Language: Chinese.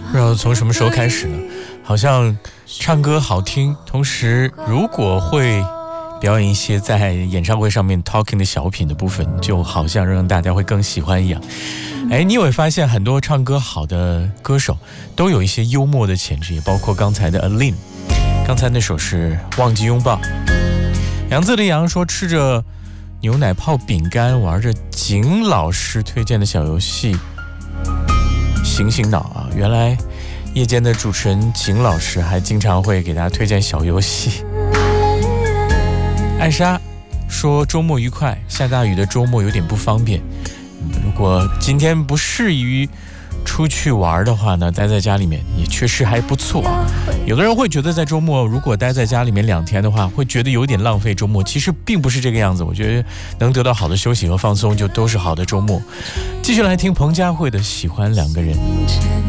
不知道从什么时候开始呢，好像唱歌好听，同时如果会表演一些在演唱会上面 talking 的小品的部分，就好像让大家会更喜欢一样。你有没有发现很多唱歌好的歌手都有一些幽默的潜质，也包括刚才的 Aline， 刚才那首是忘记拥抱。杨字的杨说，吃着牛奶泡饼干，玩着景老师推荐的小游戏，醒醒脑啊！原来夜间的主持人景老师还经常会给大家推荐小游戏。艾莎说，周末愉快，下大雨的周末有点不方便，如果今天不适宜于出去玩的话呢，待在家里面也确实还不错啊。有的人会觉得在周末如果待在家里面2天的话，会觉得有点浪费周末，其实并不是这个样子。我觉得能得到好的休息和放松，就都是好的周末。继续来听彭佳慧的《喜欢两个人》。